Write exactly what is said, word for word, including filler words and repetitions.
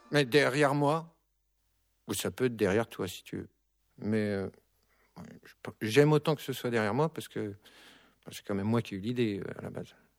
Mais derrière moi, ou ça peut être derrière toi si tu veux. Mais euh, j'aime autant que ce soit derrière moi parce que c'est quand même moi qui ai eu l'idée euh, à la base.